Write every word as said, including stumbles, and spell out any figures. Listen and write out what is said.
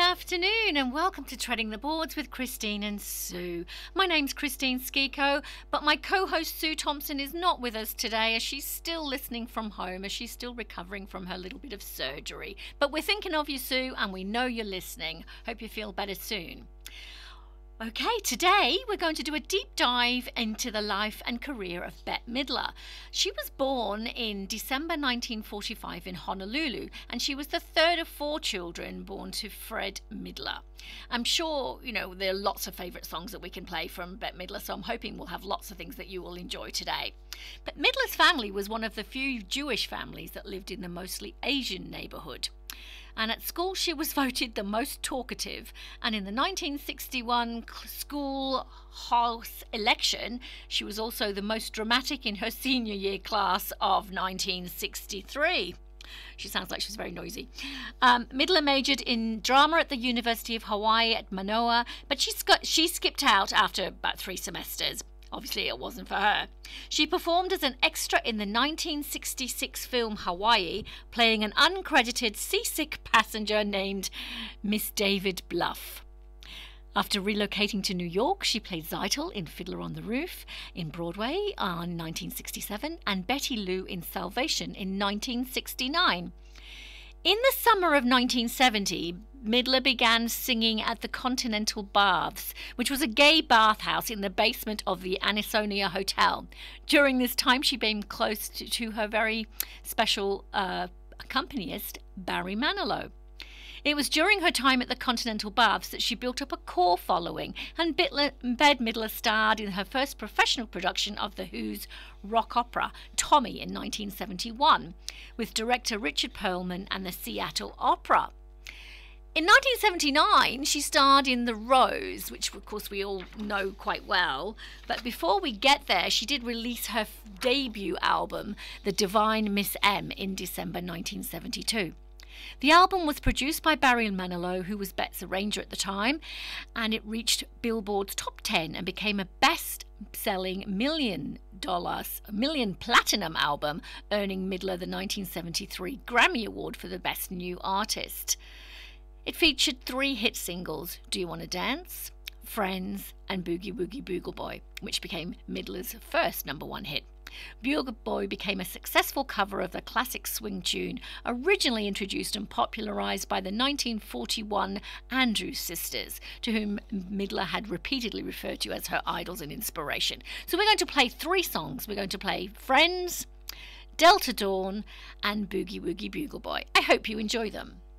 afternoon and welcome to Treading the Boards with Christine and Sue. My name's Christine Skiko, but my co-host Sue Thompson is not with us today as she's still listening from home as she's still recovering from her little bit of surgery. But we're thinking of you, Sue, and we know you're listening. Hope you feel better soon. Okay, today we're going to do a deep dive into the life and career of Bette Midler. She was born in December nineteen forty-five in Honolulu, and she was the third of four children born to Fred Midler. I'm sure, you know, there are lots of favourite songs that we can play from Bette Midler, so I'm hoping we'll have lots of things that you will enjoy today. But Midler's family was one of the few Jewish families that lived in the mostly Asian neighbourhood. And at school she was voted the most talkative, and in the nineteen sixty-one school house election she was also the most dramatic in her senior year class of nineteen sixty-three. She sounds like she's very noisy. Um, Midler majored in drama at the University of Hawaii at Manoa, but she, sc- she skipped out after about three semesters. Obviously, it wasn't for her. She performed as an extra in the nineteen sixty-six film Hawaii, playing an uncredited seasick passenger named Miss David Bluff. After relocating to New York, she played Zeitel in Fiddler on the Roof in Broadway in nineteen sixty-seven and Betty Lou in Salvation in nineteen sixty-nine. In the summer of nineteen seventy, Midler began singing at the Continental Baths, which was a gay bathhouse in the basement of the Anisonia Hotel. During this time, she became close to, to her very special uh, accompanist, Barry Manilow. It was during her time at the Continental Baths that she built up a core following, and Bette Midler starred in her first professional production of The Who's rock opera, Tommy, in nineteen seventy-one, with director Richard Perlman and the Seattle Opera. In nineteen seventy-nine, she starred in The Rose, which of course we all know quite well. But before we get there, she did release her f- debut album, The Divine Miss M, in December nineteen seventy-two. The album was produced by Barry Manilow, who was Bette's arranger at the time, and it reached Billboard's top ten and became a best-selling million dollars, million platinum album, earning Midler the nineteen seventy-three Grammy Award for the Best New Artist. It featured three hit singles, Do You Want to Dance?, Friends, and Boogie Woogie Bugle Boy, which became Midler's first number one hit. Bugle Boy became a successful cover of the classic swing tune, originally introduced and popularised by the nineteen forty-one Andrews Sisters, to whom Midler had repeatedly referred to as her idols and inspiration. So we're going to play three songs. We're going to play Friends, Delta Dawn, and Boogie Woogie Bugle Boy. I hope you enjoy them.